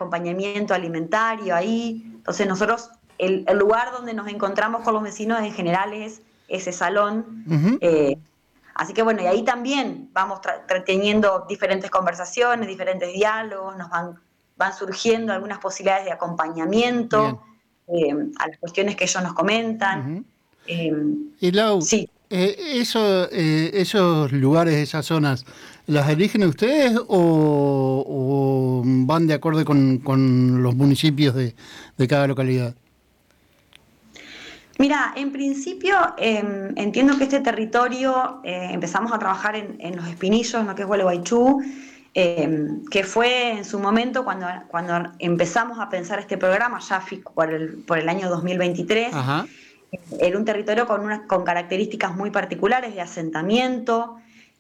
acompañamiento alimentario ahí. Entonces nosotros, el lugar donde nos encontramos con los vecinos en general es ese salón. Así que bueno, y ahí también vamos teniendo diferentes conversaciones, diferentes diálogos, nos van surgiendo algunas posibilidades de acompañamiento a las cuestiones que ellos nos comentan. Y Lau, sí. esos lugares, esas zonas, ¿las eligen ustedes o van de acuerdo con los municipios de cada localidad? Mira, en principio entiendo que este territorio empezamos a trabajar en Los Espinillos, ¿no? Que es Gualeguaychú, que fue en su momento cuando empezamos a pensar este programa, ya por el año 2023. Ajá. Era un territorio con características muy particulares de asentamiento,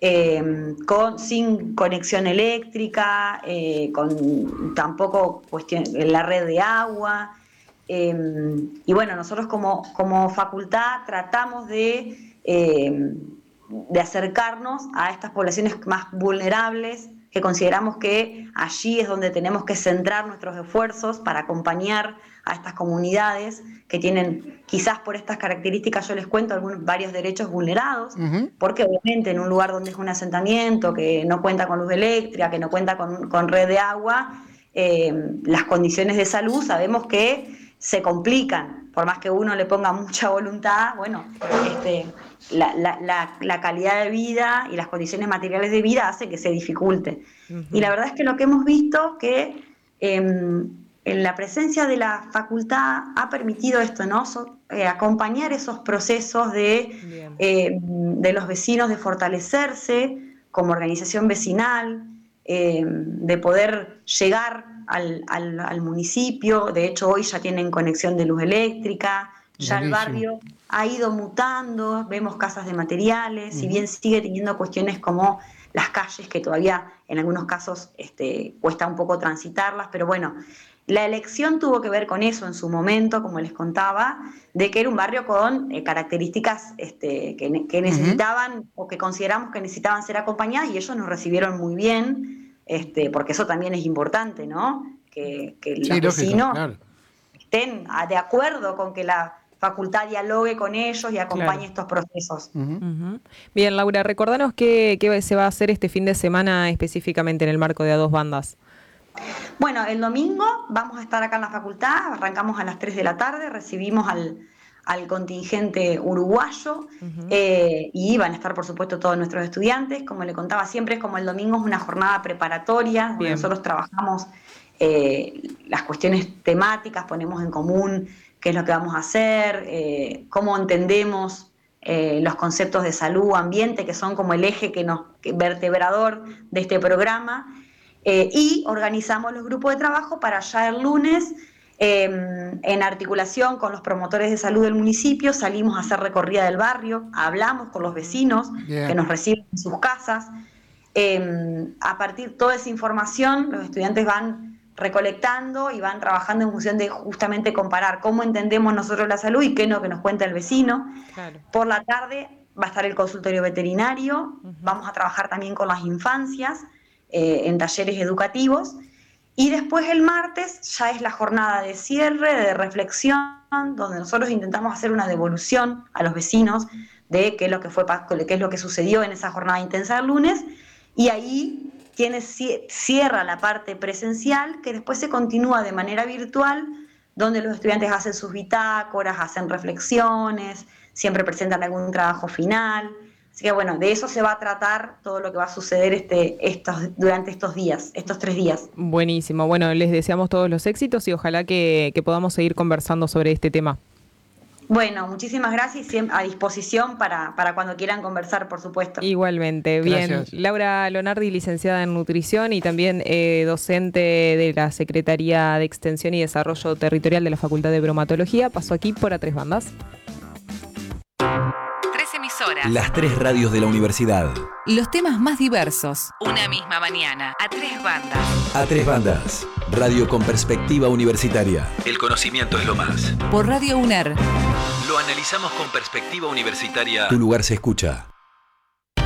sin conexión eléctrica, con tampoco la red de agua. Y bueno, nosotros como facultad tratamos de acercarnos a estas poblaciones más vulnerables, que consideramos que allí es donde tenemos que centrar nuestros esfuerzos para acompañar a estas comunidades que tienen, quizás por estas características, yo les cuento, varios derechos vulnerados, porque obviamente en un lugar donde es un asentamiento, que no cuenta con luz eléctrica, que no cuenta con red de agua, las condiciones de salud sabemos que se complican, por más que uno le ponga mucha voluntad, bueno, la calidad de vida y las condiciones materiales de vida hace que se dificulte. Y la verdad es que lo que hemos visto que en la presencia de la facultad ha permitido esto, ¿no? Acompañar esos procesos de los vecinos, de fortalecerse como organización vecinal, de poder llegar al municipio. De hecho hoy ya tienen conexión de luz eléctrica, ya el barrio ha ido mutando, vemos casas de materiales, si bien sigue teniendo cuestiones como las calles que todavía en algunos casos cuesta un poco transitarlas, pero bueno, la elección tuvo que ver con eso en su momento, como les contaba, de que era un barrio con características que necesitaban o que consideramos que necesitaban ser acompañadas, y ellos nos recibieron muy bien, porque eso también es importante, ¿no? Que los vecinos estén de acuerdo con que la facultad dialogue con ellos y acompañe estos procesos. Bien, Laura, recordanos qué se va a hacer este fin de semana específicamente en el marco de A Dos Bandas. Bueno, el domingo vamos a estar acá en la facultad, arrancamos a las 3 de la tarde, recibimos al contingente uruguayo y van a estar, por supuesto, todos nuestros estudiantes. Como le contaba siempre, es como el domingo es una jornada preparatoria, donde nosotros trabajamos las cuestiones temáticas, ponemos en común qué es lo que vamos a hacer, cómo entendemos los conceptos de salud, ambiente, que son como el eje vertebrador de este programa, y organizamos los grupos de trabajo para ya el lunes, en articulación con los promotores de salud del municipio, salimos a hacer recorrida del barrio, hablamos con los vecinos que nos reciben en sus casas. A partir de toda esa información, los estudiantes van recolectando y van trabajando en función de justamente comparar cómo entendemos nosotros la salud y qué es lo que nos cuenta el vecino. Por la tarde va a estar el consultorio veterinario, vamos a trabajar también con las infancias en talleres educativos, y después el martes ya es la jornada de cierre, de reflexión, donde nosotros intentamos hacer una devolución a los vecinos de qué es lo que qué es lo que sucedió en esa jornada intensa del lunes, y ahí cierra la parte presencial, que después se continúa de manera virtual, donde los estudiantes hacen sus bitácoras, hacen reflexiones, siempre presentan algún trabajo final. Así que bueno, de eso se va a tratar todo lo que va a suceder durante estos 3 días. Buenísimo. Bueno, les deseamos todos los éxitos y ojalá que podamos seguir conversando sobre este tema. Bueno, muchísimas gracias y siempre a disposición para cuando quieran conversar, por supuesto. Igualmente. Gracias. Bien. Laura Lonardi, licenciada en nutrición y también docente de la Secretaría de Extensión y Desarrollo Territorial de la Facultad de Bromatología, pasó aquí por A Tres Bandas. 3 emisoras. Las 3 radios de la universidad. Los temas más diversos. Una misma mañana. A 3 bandas. A Tres Bandas. Radio con perspectiva universitaria. El conocimiento es lo más. Por Radio UNER. Lo analizamos con perspectiva universitaria. Tu lugar se escucha.